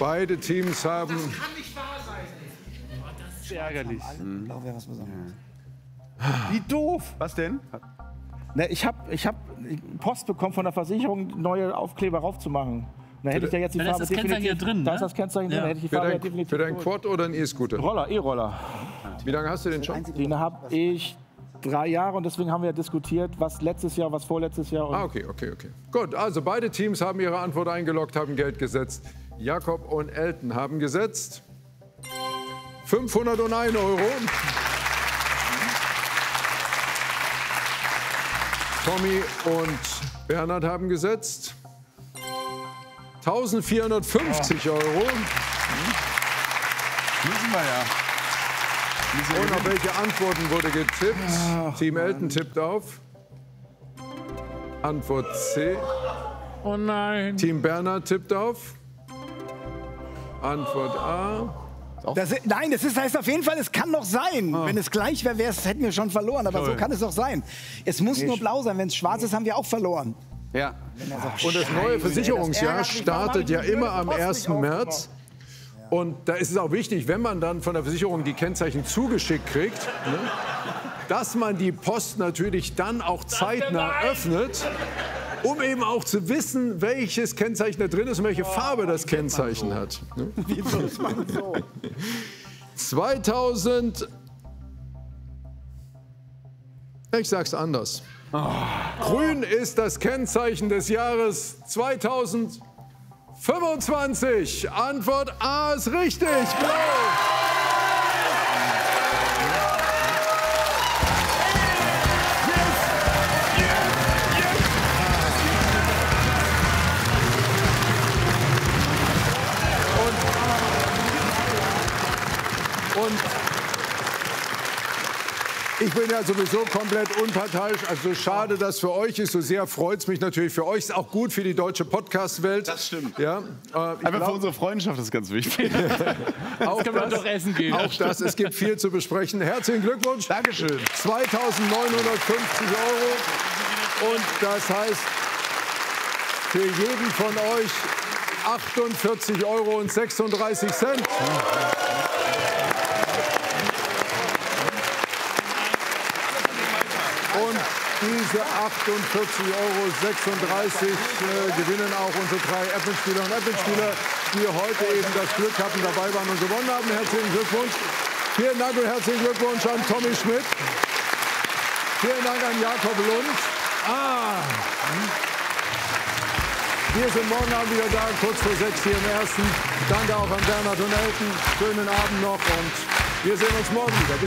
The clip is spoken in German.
Beide Teams haben... Das kann nicht wahr sein. Das ist ärgerlich. Wie doof. Was denn? Ne, ich hab Post bekommen von der Versicherung, neue Aufkleber raufzumachen. Da hätte ich ja jetzt die Da Farbe ist das Kennzeichen hier drin, Da ne? ist das Kennzeichen drin, da hätte ich die Für Farbe dein, definitiv für deinen geholt. Quad oder einen E-Scooter? Roller, E-Roller. Wie lange hast du den schon? Den habe ich 3 Jahre und deswegen haben wir diskutiert, was letztes Jahr, was vorletztes Jahr. Und Okay. Gut, also beide Teams haben ihre Antwort eingeloggt, haben Geld gesetzt. Jakob und Elton haben gesetzt 501 €. Tommy und Bernhard haben gesetzt 1450 €. Müssen wir ja. Und auf welche Antworten wurde getippt? Team Elton tippt auf Antwort C. Oh nein. Team Bernhard tippt auf Antwort A. Nein, das heißt auf jeden Fall, es kann doch sein. Wenn es gleich wäre, hätten wir schon verloren. Aber so kann es doch sein. Es muss nur blau sein. Wenn es schwarz ist, haben wir auch verloren. Ja. Und das neue Versicherungsjahr startet ja immer am 1. März. Und da ist es auch wichtig, wenn man dann von der Versicherung die Kennzeichen zugeschickt kriegt, ne, dass man die Post natürlich dann auch zeitnah öffnet, um eben auch zu wissen, welches Kennzeichen da drin ist und welche Farbe das Kennzeichen hat. Ne? 2000... Ich sag's anders. Grün ist das Kennzeichen des Jahres 2025. Antwort A ist richtig. Blau. Und ich bin ja sowieso komplett unparteiisch. Also schade, dass für euch ist. So sehr freut es mich natürlich. Für euch ist auch gut für die deutsche Podcast-Welt. Das stimmt. Ja, Einfach für unsere Freundschaft ist ganz wichtig. auch Kann man doch essen gehen. Auch das, es gibt viel zu besprechen. Herzlichen Glückwunsch. Dankeschön. 2.950 €. Und das heißt, für jeden von euch 48,36 €. Und diese 48,36 € gewinnen auch unsere 3 Apple-Spieler und Apple-Spieler, die heute eben das Glück hatten, dabei waren und gewonnen haben. Herzlichen Glückwunsch. Vielen Dank und herzlichen Glückwunsch an Tommy Schmidt. Vielen Dank an Jakob Lund. Wir sind morgen Abend wieder da, kurz vor 6 hier im Ersten. Danke auch an Bernhard und Elton. Schönen Abend noch und wir sehen uns morgen wieder.